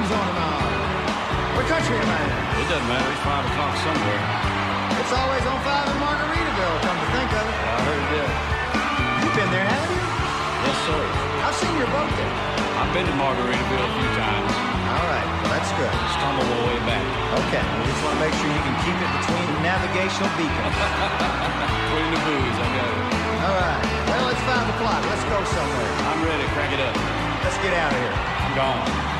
time's on him now? What country am I in? It doesn't matter. It's 5 o'clock somewhere. It's always on 5 in Margaritaville, come to think of it. I heard it did. You've been there, haven't you? Yes, sir. I've seen your boat there. I've been to Margaritaville a few times. All right, well, that's good. Stumble my way back. Okay, we just want to make sure you can keep it between the navigational beacons. Between the buoys, I got it. All right, well, it's 5 o'clock. Let's go somewhere. I'm ready. Crank it up. Let's get out of here. I'm gone.